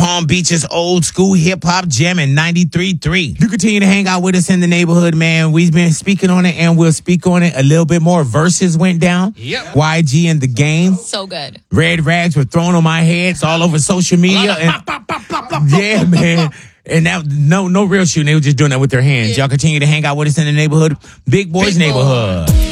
Palm Beach's old school hip hop jam in 93.3. You continue to hang out with us in the neighborhood, man. We've been speaking on it and we'll speak on it a little bit more. Verses went down. Yep. YG and the Game. So good. Red rags were thrown on my head. It's all over social media. Yeah, man. And that no real shooting. They were just doing that with their hands. Y'all continue to hang out with us in the neighborhood. Big Boys Neighborhood.